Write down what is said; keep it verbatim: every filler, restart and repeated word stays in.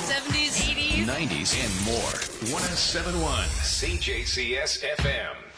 seventies, eighties, nineties, and more. one oh seven point one C J C S F M.